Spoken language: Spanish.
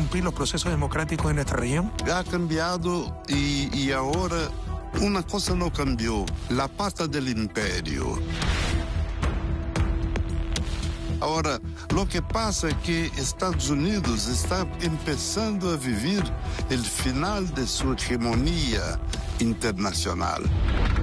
interrumpir los procesos democráticos en nuestra región? Ha cambiado y ahora una cosa no cambió, la pata del imperio. Ahora, lo que pasa es que Estados Unidos está empezando a vivir el final de su hegemonía internacional.